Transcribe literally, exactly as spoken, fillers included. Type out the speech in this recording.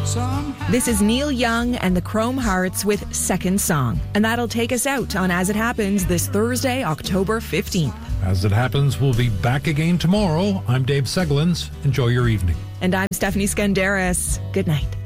This is Neil Young and the Chrome Hearts with Second Song. And that'll take us out on As It Happens this Thursday, October fifteenth. As It Happens, we'll be back again tomorrow. I'm Dave Seglins. Enjoy your evening. And I'm Stephanie Skandaris. Good night.